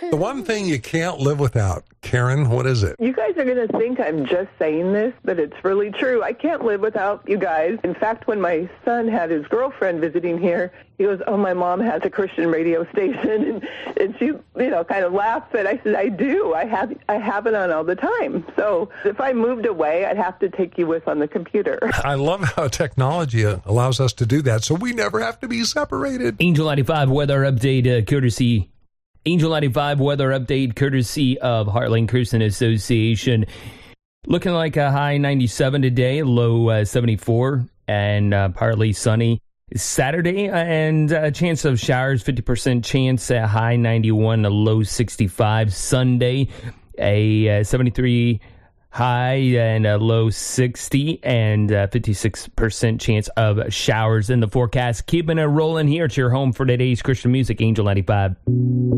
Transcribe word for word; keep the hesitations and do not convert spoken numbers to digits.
The one thing you can't live without, Karen, what is it? You guys are going to think I'm just saying this, but it's really true. I can't live without you guys. In fact, when my son had his girlfriend visiting here, he goes, oh, my mom has a Christian radio station. And, and she, you know, kind of laughed, but I said, I do. I have I have it on all the time. So if I moved away, I'd have to take you with on the computer. I love how technology allows us to do that, so we never have to be separated. Angel ninety-five weather update, uh, courtesy. Angel ninety-five weather update, courtesy of Heartland Christian Association. Looking like a high ninety-seven today, low uh, seventy-four, and uh, partly sunny. Saturday, and a chance of showers, fifty percent chance, a high ninety-one, a low sixty-five. Sunday, a uh, seventy-three high and a low sixty, and uh, fifty-six percent chance of showers in the forecast. Keeping it rolling here. It's your home for today's Christian music, Angel ninety-five.